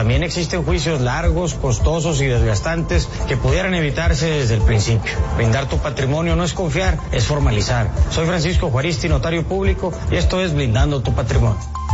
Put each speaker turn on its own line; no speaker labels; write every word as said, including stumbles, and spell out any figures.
también existen juicios largos, costosos y desgastantes que pudieran evitarse desde el principio. Blindar tu patrimonio no es confiar, es formalizar. Soy Francisco Juaristi, notario público, y esto es Blindando tu Patrimonio.